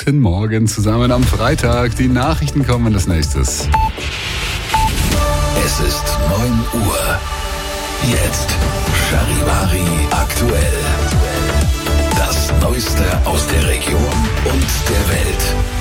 Guten Morgen zusammen am Freitag. Die Nachrichten kommen als nächstes. Es ist 9 Uhr. Jetzt Charivari aktuell. Das Neueste aus der Region und der Welt.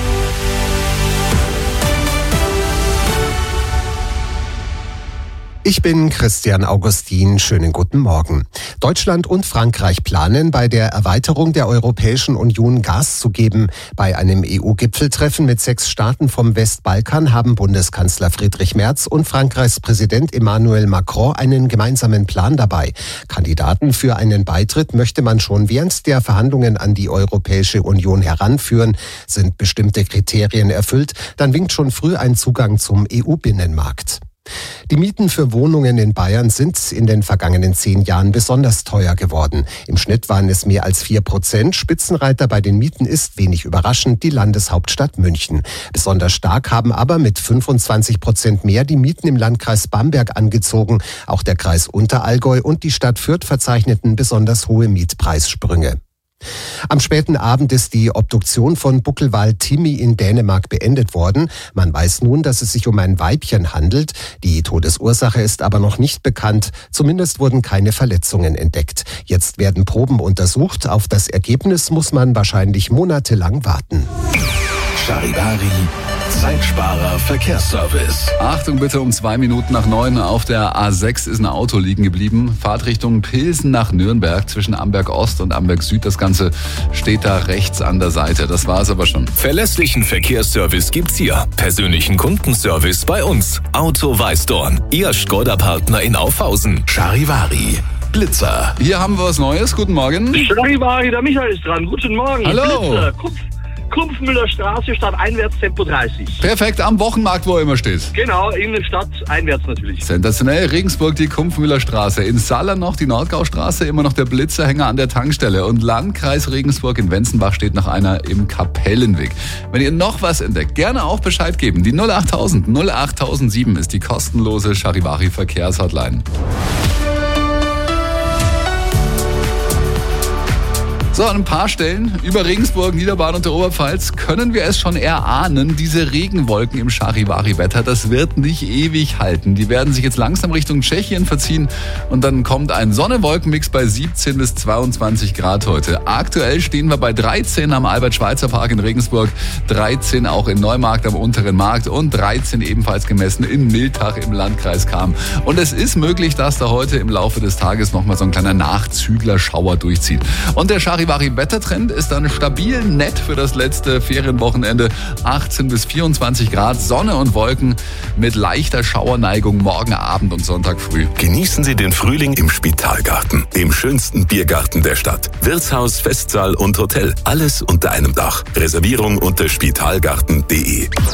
Ich bin Christian Augustin. Schönen guten Morgen. Deutschland und Frankreich planen, bei der Erweiterung der Europäischen Union Gas zu geben. Bei einem EU-Gipfeltreffen mit 6 Staaten vom Westbalkan haben Bundeskanzler Friedrich Merz und Frankreichs Präsident Emmanuel Macron einen gemeinsamen Plan dabei. Kandidaten für einen Beitritt möchte man schon während der Verhandlungen an die Europäische Union heranführen. Sind bestimmte Kriterien erfüllt, dann winkt schon früh ein Zugang zum EU-Binnenmarkt. Die Mieten für Wohnungen in Bayern sind in den vergangenen 10 Jahren besonders teuer geworden. Im Schnitt waren es mehr als 4%. Spitzenreiter bei den Mieten ist, wenig überraschend, die Landeshauptstadt München. Besonders stark haben aber mit 25% mehr die Mieten im Landkreis Bamberg angezogen. Auch der Kreis Unterallgäu und die Stadt Fürth verzeichneten besonders hohe Mietpreissprünge. Am späten Abend ist die Obduktion von Buckelwal Timmy in Dänemark beendet worden. Man weiß nun, dass es sich um ein Weibchen handelt. Die Todesursache ist aber noch nicht bekannt. Zumindest wurden keine Verletzungen entdeckt. Jetzt werden Proben untersucht. Auf das Ergebnis muss man wahrscheinlich monatelang warten. Charivari, Zeitsparer Verkehrsservice. Achtung bitte, um 2 Minuten nach 9 auf der A6 ist ein Auto liegen geblieben. Fahrtrichtung Pilsen nach Nürnberg zwischen Amberg Ost und Amberg Süd. Das Ganze steht da rechts an der Seite. Das war's aber schon. Verlässlichen Verkehrsservice gibt's hier. Persönlichen Kundenservice bei uns. Auto Weißdorn, Ihr Skoda-Partner in Aufhausen. Charivari. Blitzer. Hier haben wir was Neues. Guten Morgen. Charivari, der Michael ist dran. Guten Morgen. Hallo. Blitzer, Kumpfmüller Straße, Stadt einwärts, Tempo 30. Perfekt, am Wochenmarkt, wo er immer steht. Genau, in der Stadt einwärts natürlich. Sensationell, Regensburg die Kumpfmüller Straße. In Saller noch die Nordgaustraße, immer noch der Blitzerhänger an der Tankstelle. Und Landkreis Regensburg in Wenzenbach steht noch einer im Kapellenweg. Wenn ihr noch was entdeckt, gerne auch Bescheid geben. Die 08000 08007 ist die kostenlose Charivari Verkehrshotline. So, an ein paar Stellen über Regensburg, Niederbayern und der Oberpfalz können wir es schon erahnen. Diese Regenwolken im Charivari-Wetter, das wird nicht ewig halten. Die werden sich jetzt langsam Richtung Tschechien verziehen und dann kommt ein Sonne-Wolken-Mix bei 17 bis 22 Grad heute. Aktuell stehen wir bei 13 am Albert-Schweitzer-Park in Regensburg, 13 auch in Neumarkt am Unteren Markt und 13 ebenfalls gemessen in Miltach im Landkreis Cham. Und es ist möglich, dass da heute im Laufe des Tages nochmal so ein kleiner Nachzügler-Schauer durchzieht. Und der Charivari-Wettertrend ist dann stabil nett für das letzte Ferienwochenende. 18 bis 24 Grad, Sonne und Wolken mit leichter Schauerneigung morgen Abend und Sonntag früh. Genießen Sie den Frühling im Spitalgarten, dem schönsten Biergarten der Stadt. Wirtshaus, Festsaal und Hotel, alles unter einem Dach. Reservierung unter spitalgarten.de.